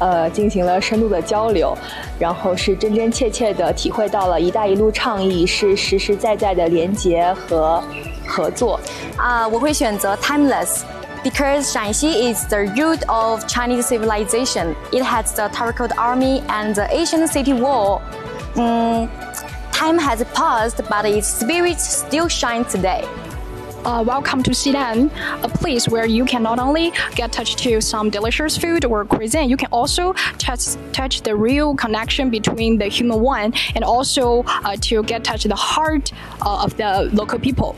进行了深度的交流，然后是真真切切的体会到了一带一路倡议是实实在在的连结和合作。 我会选择 Timeless。Because Shaanxi is the root of Chinese civilization. It has the Terracotta Army and the ancient city wall. Time has passed, but its spirit still shines today. Welcome to Xi'an, a place where you can not only get touch to some delicious food or cuisine, you can also touch the real connection between the human one and also to get touch the heart of the local people.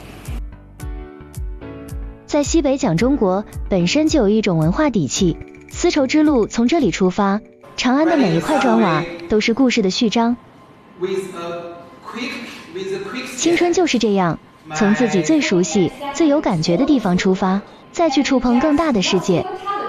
在西北讲中国本身就有一种文化底气，丝绸之路从这里出发，长安的每一块砖瓦都是故事的序章。青春就是这样，从自己最熟悉、最有感觉的地方出发，再去触碰更大的世界。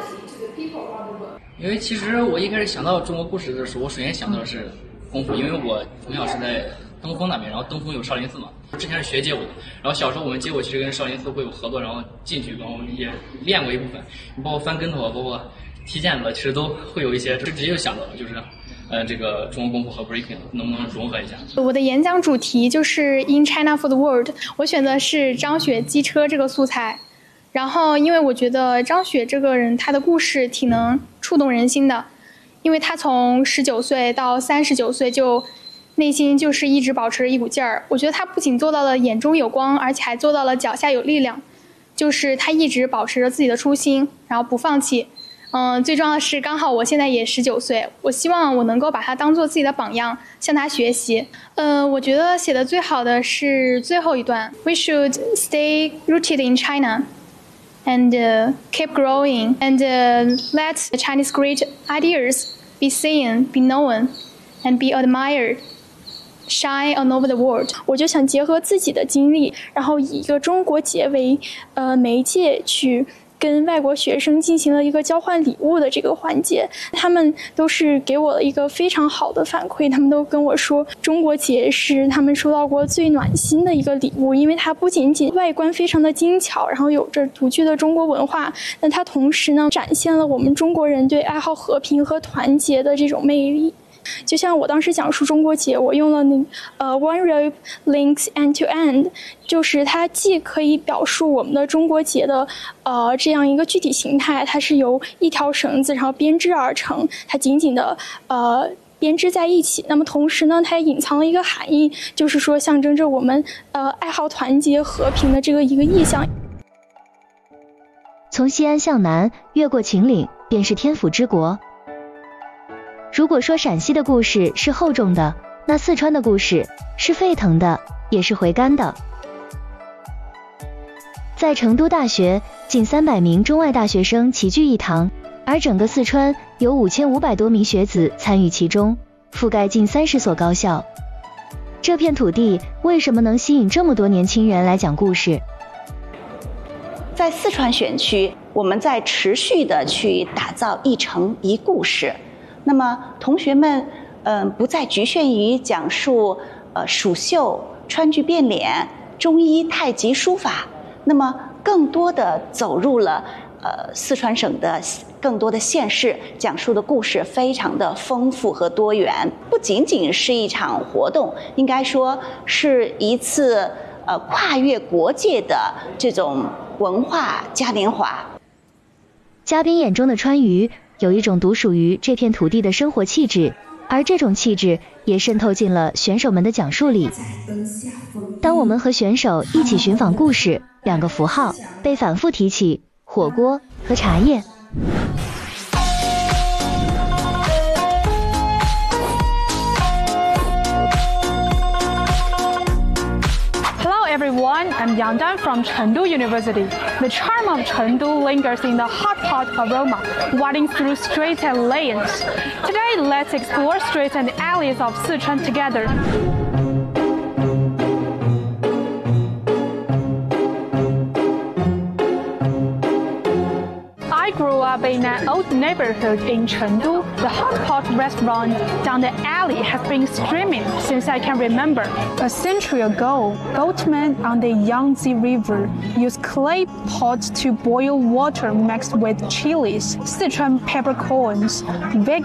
因为其实我一开始想到中国故事的时候，我首先想到的是功夫，因为我从小是在登封那边，然后登封有少林寺嘛，之前是学街舞的，然后小时候我们街舞其实跟少林寺会有合作，然后进去，然后也练过一部分，包括翻跟头，包括踢毽子，其实都会有一些，直接就想到了，就是这个中国功夫和 breaking 能不能融合一下？ 我的演讲主题就是 In China for the World， 我选的是张雪机车这个素材，然后因为我觉得张雪这个人，她的故事挺能触动人心的，因为她从19岁到39岁就内心就是一直保持着一股劲儿。我觉得他不仅做到了眼中有光，而且还做到了脚下有力量，就是他一直保持着自己的初心，然后不放弃。最重要的是刚好我现在也19岁，我希望我能够把他当做自己的榜样，向他学习。我觉得写的最好的是最后一段 We should stay rooted in China and keep growing and let the Chinese great ideas be seen, be known and be admired.Shine all over the world。 我就想结合自己的经历，然后以一个中国节为媒介去跟外国学生进行了一个交换礼物的这个环节。他们都是给我了一个非常好的反馈，他们都跟我说中国节是他们收到过最暖心的一个礼物，因为它不仅仅外观非常的精巧，然后有着独具的中国文化，但它同时呢展现了我们中国人对爱好和平和团结的这种魅力。就像我当时讲述中国节，我用了one rope links end to end， 就是它既可以表述我们的中国节的这样一个具体形态，它是由一条绳子然后编织而成，它紧紧的编织在一起。那么同时呢，它也隐藏了一个含义，就是说象征着我们爱好团结和平的这个一个意象。 从西安向南，越过秦岭，便是天府之国。如果说陕西的故事是厚重的，那四川的故事是沸腾的，也是回甘的。在成都大学，近300名中外大学生齐聚一堂，而整个四川有5500多名学子参与其中，覆盖近30所高校。这片土地为什么能吸引这么多年轻人来讲故事？ 在四川选区，我们在持续的去打造一城一故事。那么同学们不再局限于讲述蜀绣、川剧变脸、中医、太极、书法，那么更多的走入了四川省的更多的县市，讲述的故事非常的丰富和多元，不仅仅是一场活动，应该说是一次跨越国界的这种文化嘉年华。 嘉宾眼中的川渝有一种独属于这片土地的生活气质，而这种气质也渗透进了选手们的讲述里。当我们和选手一起寻访故事，2个符号被反复提起：火锅和茶叶。 Everyone, I'm Yang Dan from Chengdu University. The charm of Chengdu lingers in the hot pot aroma, winding through streets and lanes. Today, let's explore streets and alleys of Sichuan together. I grew up in an old neighborhood in Chengdu. The hot pot restaurant down the alley has been streaming since I can remember. A century ago, boatmen on the Yangtze River used clay pots to boil water mixed with chilies, Sichuan peppercorns,